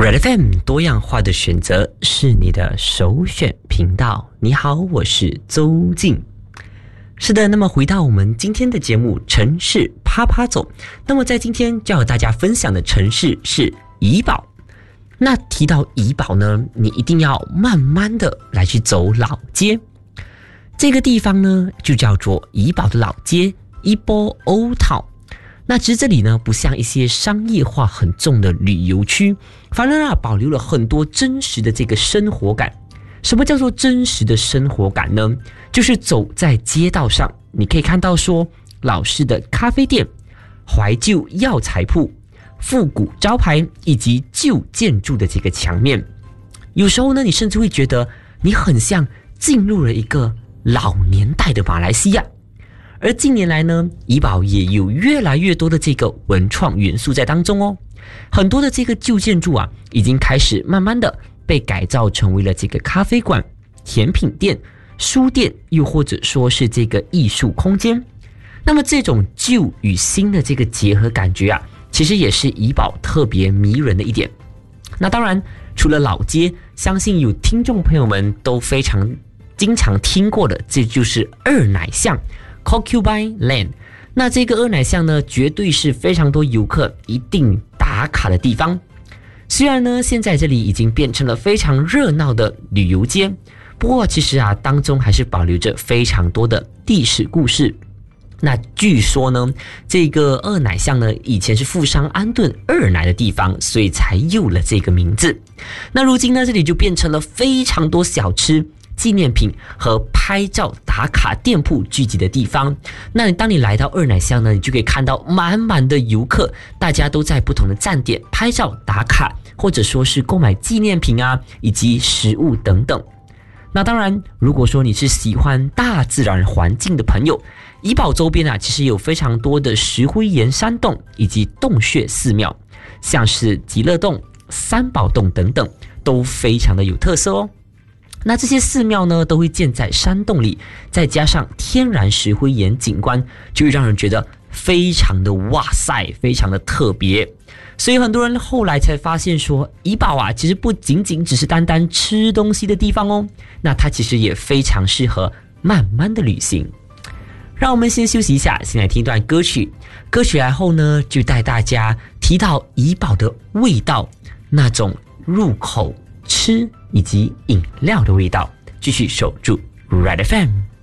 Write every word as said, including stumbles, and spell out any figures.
Red F M 多样化的选择是你的首选频道。你好，我是周静。是的，那么回到我们今天的节目城市趴趴走，那么在今天就要大家分享的城市是怡保。那提到怡保呢，你一定要慢慢的来去走老街。这个地方呢就叫做怡保的老街 Ipoh Old Town。那其实这里呢不像一些商业化很重的旅游区，反而啊保留了很多真实的这个生活感。什么叫做真实的生活感呢？就是走在街道上，你可以看到说老式的咖啡店、怀旧药材铺、复古招牌以及旧建筑的这个墙面。有时候呢，你甚至会觉得你很像进入了一个老年代的马来西亚。而近年来呢，怡保也有越来越多的这个文创元素在当中哦。很多的这个旧建筑啊，已经开始慢慢的被改造成为了这个咖啡馆、甜品店、书店，又或者说是这个艺术空间。那么这种旧与新的这个结合感觉啊，其实也是怡保特别迷人的一点。那当然，除了老街，相信有听众朋友们都非常经常听过的，这就是二奶巷 Concubine Lane。 那这个二奶巷呢，绝对是非常多游客一定打卡的地方。虽然呢，现在这里已经变成了非常热闹的旅游街，不过其实啊，当中还是保留着非常多的历史故事。那据说呢，这个二奶巷呢，以前是富商安顿二奶的地方，所以才有了这个名字。那如今呢，这里就变成了非常多小吃、纪念品和拍照打卡店铺聚集的地方。那当你来到二奶巷呢，你就可以看到满满的游客，大家都在不同的站点拍照打卡，或者说是购买纪念品啊，以及食物等等。那当然，如果说你是喜欢大自然环境的朋友，怡保周边啊，其实有非常多的石灰岩山洞以及洞穴寺庙，像是极乐洞、三宝洞等等，都非常的有特色哦。那这些寺庙呢，都会建在山洞里，再加上天然石灰岩景观，就会让人觉得非常的哇塞，非常的特别。所以很多人后来才发现说，怡保啊，其实不仅仅只是单单吃东西的地方哦，那它其实也非常适合慢慢的旅行。让我们先休息一下，先来听一段歌曲。歌曲来后呢，就带大家提到怡保的味道，那种入口吃以及饮料的味道。继续守住 Red F M。